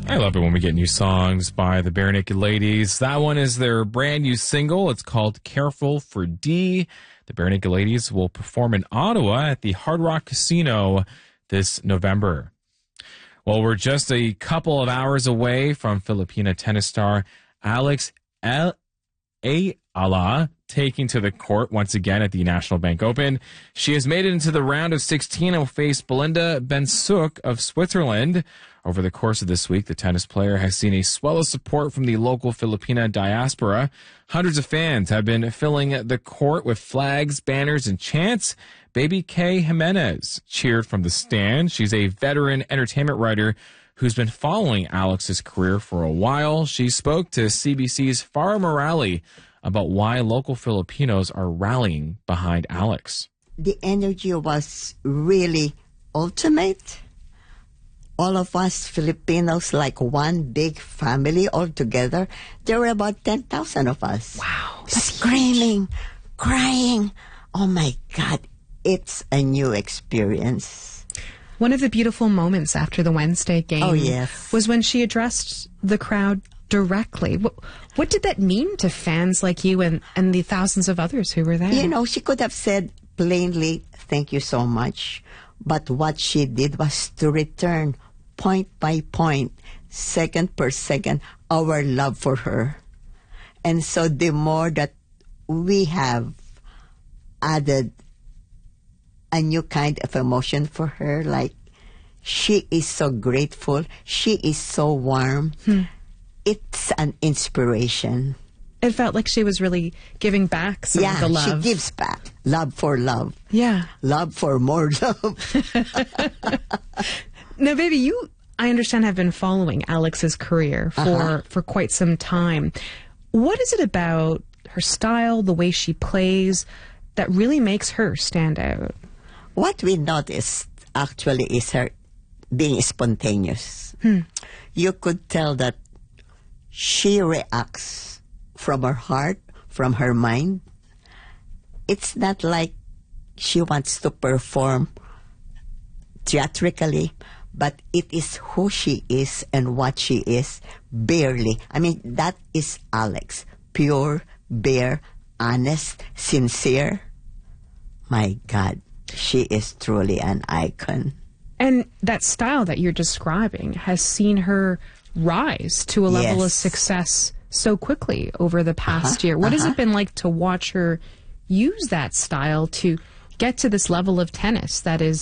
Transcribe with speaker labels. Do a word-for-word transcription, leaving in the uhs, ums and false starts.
Speaker 1: I love it when we get new songs by the Barenaked Ladies. That one is their brand new single. It's called Careful for D. The Barenaked Ladies will perform in Ottawa at the Hard Rock Casino this November. Well, we're just a couple of hours away from Filipina tennis star Alex El Ayala taking to the court once again at the National Bank Open. She has made it into the round of sixteen and will face Belinda Bencic of Switzerland. Over the course of this week, the tennis player has seen a swell of support from the local Filipina diaspora. Hundreds of fans have been filling the court with flags, banners, and chants. Baby K. Jimenez cheered from the stand. She's a veteran entertainment writer who's been following Alex's career for a while. She spoke to C B C's Farah Morali about why local Filipinos are rallying behind Alex.
Speaker 2: The energy was really ultimate. All of us Filipinos, like one big family all together. There were about ten thousand of us.
Speaker 3: Wow.
Speaker 2: Screaming, crying. Oh my God, it's a new experience.
Speaker 3: One of the beautiful moments after the Wednesday game
Speaker 2: oh, yes.
Speaker 3: was when she addressed the crowd directly. What, what did that mean to fans like you and, and the thousands of others who were there?
Speaker 2: You know, she could have said plainly, thank you so much. But what she did was to return point by point, second per second, our love for her. And so the more that we have added a new kind of emotion for her, like she is so grateful, she is so warm. Hmm. It's an inspiration.
Speaker 3: It felt like she was really giving back some
Speaker 2: yeah,
Speaker 3: of the love.
Speaker 2: Yeah, she gives back. Love for love.
Speaker 3: Yeah.
Speaker 2: Love for more love.
Speaker 3: Now, baby, you, I understand, have been following Alex's career for, uh-huh. for quite some time. What is it about her style, the way she plays, that really makes her stand out?
Speaker 2: What we noticed, actually, is her being spontaneous.
Speaker 3: Hmm.
Speaker 2: You could tell that she reacts from her heart, from her mind. It's not like she wants to perform theatrically, but it is who she is and what she is, barely. I mean, that is Alex. Pure, bare, honest, sincere. My God, she is truly an icon.
Speaker 3: And that style that you're describing has seen her rise to a level
Speaker 2: yes.
Speaker 3: of success so quickly over the past uh-huh, year. What uh-huh. has it been like to watch her use that style to get to this level of tennis that is